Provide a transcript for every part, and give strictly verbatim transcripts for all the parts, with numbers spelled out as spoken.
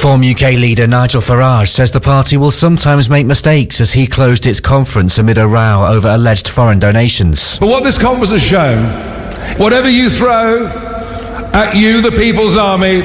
Reform U K leader Nigel Farage says the party will sometimes make mistakes as he closed its conference amid a row over alleged foreign donations. But what this conference has shown, whatever you throw at you, the People's Army,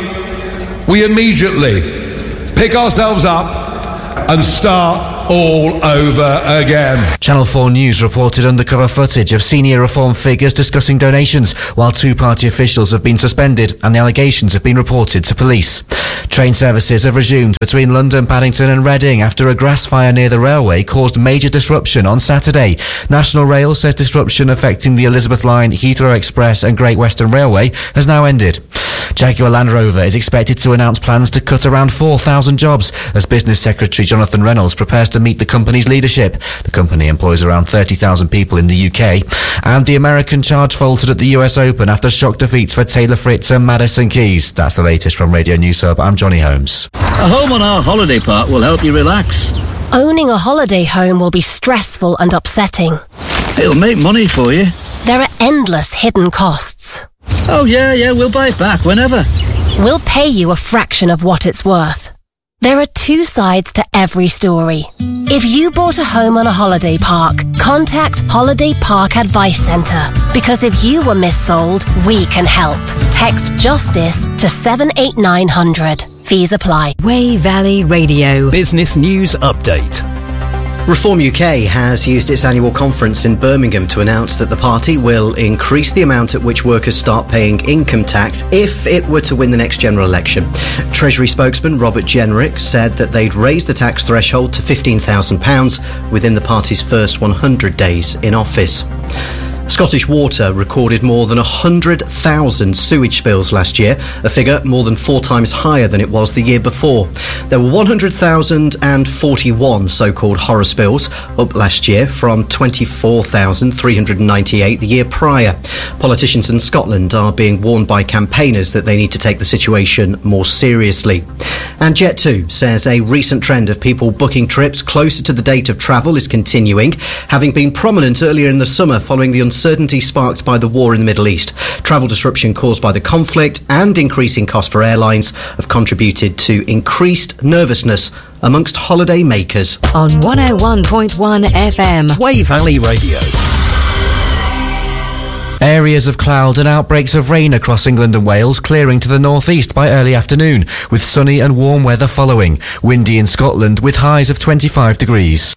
we immediately pick ourselves up and start all over again. Channel four News reported undercover footage of senior Reform figures discussing donations, while two party officials have been suspended and the allegations have been reported to police. Train services have resumed between London, Paddington and Reading after a grass fire near the railway caused major disruption on Saturday. National Rail says disruption affecting the Elizabeth Line, Heathrow Express and Great Western Railway has now ended. Jaguar Land Rover is expected to announce plans to cut around four thousand jobs as Business Secretary Jonathan Reynolds prepares to meet the company's leadership. The company employs around thirty thousand people in the U K. And the American charge faltered at the U S Open after shock defeats for Taylor Fritz and Madison Keys. That's the latest from Radio News Hub. I'm Johnny Holmes. A home on our holiday park will help you relax. Owning a holiday home will be stressful and upsetting. It'll make money for you. There are endless hidden costs. Oh yeah, yeah, we'll buy it back whenever. We'll pay you a fraction of what it's worth. There are two sides to every story. If you bought a home on a holiday park, contact Holiday Park Advice Centre. Because if you were missold, we can help. Text JUSTICE to seven eight nine hundred. Fees apply. Wey Valley Radio. Business News Update. Reform U K has used its annual conference in Birmingham to announce that the party will increase the amount at which workers start paying income tax if it were to win the next general election. Treasury spokesman Robert Jenrick said that they'd raise the tax threshold to fifteen thousand pounds within the party's first one hundred days in office. Scottish Water recorded more than one hundred thousand sewage spills last year, a figure more than four times higher than it was the year before. There were one hundred thousand forty-one so-called horror spills, up last year from twenty-four thousand three hundred ninety-eight the year prior. Politicians in Scotland are being warned by campaigners that they need to take the situation more seriously. And Jet two says a recent trend of people booking trips closer to the date of travel is continuing, having been prominent earlier in the summer following the uncertainty sparked by the war in the Middle East. Travel disruption caused by the conflict and increasing cost for airlines have contributed to increased nervousness amongst holiday makers. On one oh one point one F M. Wey Valley Radio. Areas of cloud and outbreaks of rain across England and Wales clearing to the northeast by early afternoon, with sunny and warm weather following. Windy in Scotland with highs of twenty-five degrees.